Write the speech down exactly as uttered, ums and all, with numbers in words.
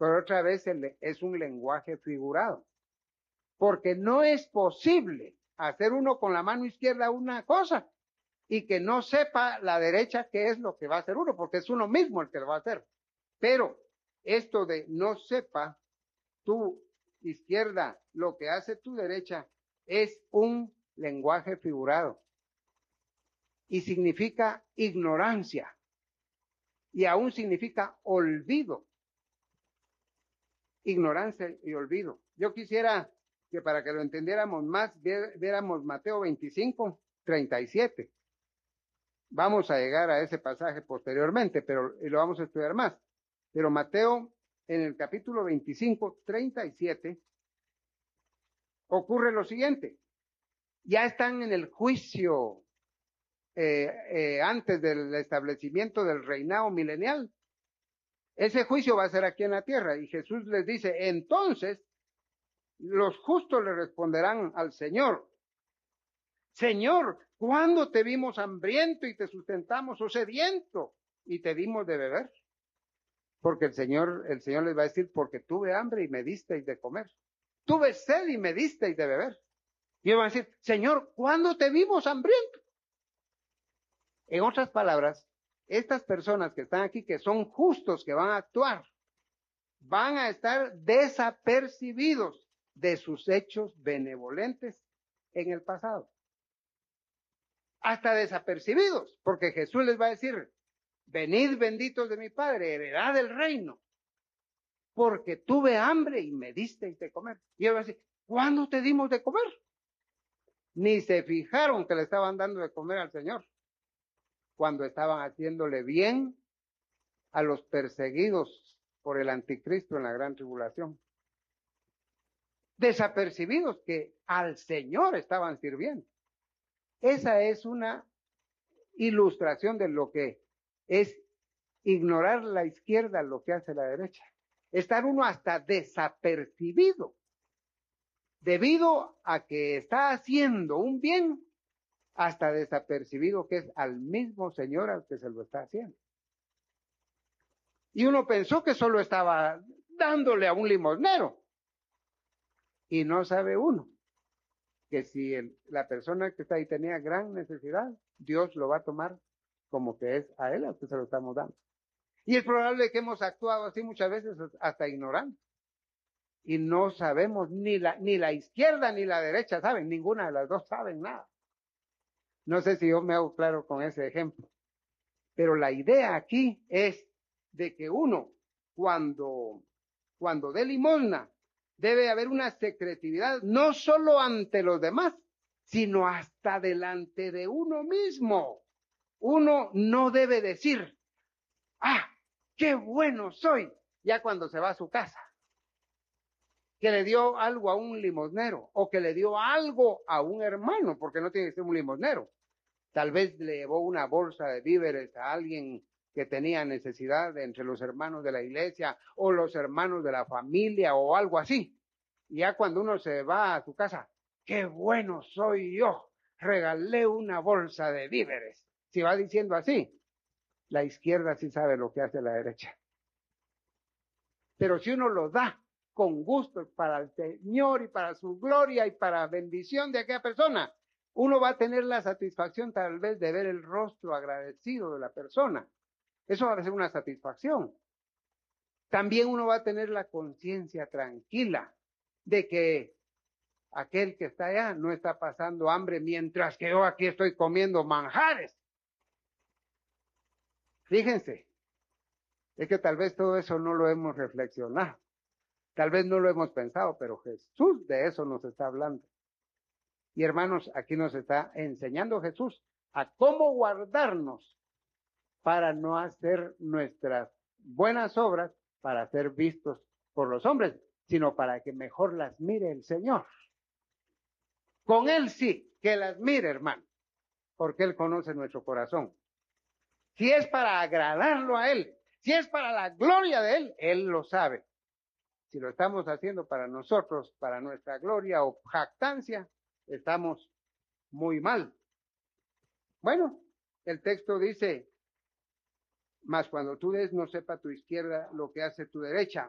pero otra vez el, es un lenguaje figurado. Porque no es posible hacer uno con la mano izquierda una cosa y que no sepa la derecha qué es lo que va a hacer uno, porque es uno mismo el que lo va a hacer. Pero esto de no sepa tu izquierda lo que hace tu derecha es un lenguaje figurado y significa ignorancia y aún significa olvido. Ignorancia y olvido. Yo quisiera que para que lo entendiéramos más, viéramos Mateo veinticinco, treinta y siete. Vamos a llegar a ese pasaje posteriormente, pero lo vamos a estudiar más. Pero Mateo, en el capítulo veinticinco, treinta y siete, ocurre lo siguiente. Ya están en el juicio eh, eh, antes del establecimiento del reinado milenial. Ese juicio va a ser aquí en la tierra. Y Jesús les dice, entonces, los justos le responderán al Señor, Señor, ¿cuándo te vimos hambriento y te sustentamos o sediento y te dimos de beber? Porque el Señor, el Señor les va a decir, porque tuve hambre y me disteis de comer. Tuve sed y me disteis de beber. Y ellos van a decir, Señor, ¿cuándo te vimos hambriento? En otras palabras, estas personas que están aquí, que son justos, que van a actuar, van a estar desapercibidos de sus hechos benevolentes en el pasado. Hasta desapercibidos, porque Jesús les va a decir, venid benditos de mi Padre, heredad del reino, porque tuve hambre y me disteis de comer. Y ellos van a decir, ¿cuándo te dimos de comer? Ni se fijaron que le estaban dando de comer al Señor, cuando estaban haciéndole bien a los perseguidos por el anticristo en la gran tribulación. Desapercibidos que al Señor estaban sirviendo. Esa es una ilustración de lo que es ignorar la izquierda, lo que hace la derecha. Estar uno hasta desapercibido, debido a que está haciendo un bien, hasta desapercibido que es al mismo Señor al que se lo está haciendo. Y uno pensó que solo estaba dándole a un limosnero. Y no sabe uno que si el, la persona que está ahí tenía gran necesidad, Dios lo va a tomar como que es a él al que se lo estamos dando. Y es probable que hemos actuado así muchas veces hasta ignorando. Y no sabemos ni la, ni la izquierda ni la derecha saben, ninguna de las dos saben nada. No sé si yo me hago claro con ese ejemplo. Pero la idea aquí es de que uno, cuando, cuando dé limosna, debe haber una secretividad, no solo ante los demás, sino hasta delante de uno mismo. Uno no debe decir, ah, qué bueno soy, ya cuando se va a su casa, que le dio algo a un limosnero, o que le dio algo a un hermano, porque no tiene que ser un limosnero. Tal vez le llevó una bolsa de víveres a alguien que tenía necesidad de entre los hermanos de la iglesia o los hermanos de la familia o algo así. Y ya cuando uno se va a su casa, qué bueno soy yo, regalé una bolsa de víveres. Si va diciendo así, la izquierda sí sabe lo que hace la derecha. Pero si uno lo da con gusto para el Señor y para su gloria y para bendición de aquella persona, uno va a tener la satisfacción tal vez de ver el rostro agradecido de la persona. Eso va a ser una satisfacción. También uno va a tener la conciencia tranquila de que aquel que está allá no está pasando hambre mientras que yo aquí estoy comiendo manjares. Fíjense, es que tal vez todo eso no lo hemos reflexionado. Tal vez no lo hemos pensado, pero Jesús de eso nos está hablando. Y hermanos, aquí nos está enseñando Jesús a cómo guardarnos para no hacer nuestras buenas obras para ser vistos por los hombres, sino para que mejor las mire el Señor. Con Él sí, que las mire, hermano, porque Él conoce nuestro corazón. Si es para agradarlo a Él, si es para la gloria de Él, Él lo sabe. Si lo estamos haciendo para nosotros, para nuestra gloria o jactancia, estamos muy mal. Bueno, el texto dice, mas cuando tú des no sepa tu izquierda lo que hace tu derecha,